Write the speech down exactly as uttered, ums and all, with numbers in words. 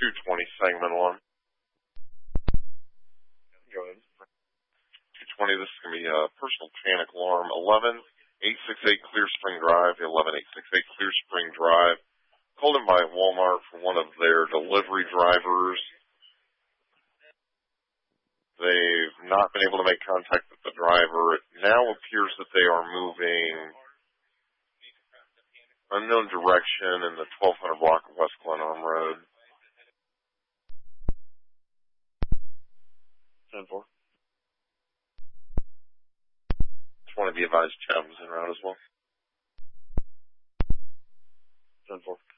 two twenty segment alarm. Go ahead. two twenty, this is going to be a personal panic alarm. eleven eight sixty-eight Clear Spring Drive, eleven eight sixty-eight Clear Spring Drive. Called in by Walmart for one of their delivery drivers. They've not been able to make contact with the driver. It now appears that they are moving unknown direction in the twelve hundred block of West Glenarm Road. ten four. Just want to be advised Chad was en route as well. ten four.